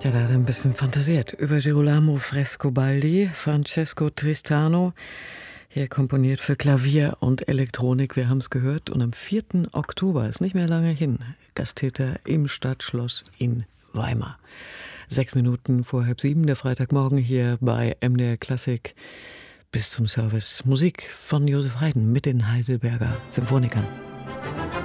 Ja, da hat er ein bisschen fantasiert über Girolamo Frescobaldi, Francesco Tristano, hier komponiert für Klavier und Elektronik, wir haben es gehört. Und am 4. Oktober, ist nicht mehr lange hin, gastiert er im Stadtschloss in Weimar. 6 Minuten vor 6:30, der Freitagmorgen hier bei MDR Klassik. Bis zum Service. Musik von Josef Haydn mit den Heidelberger Symphonikern.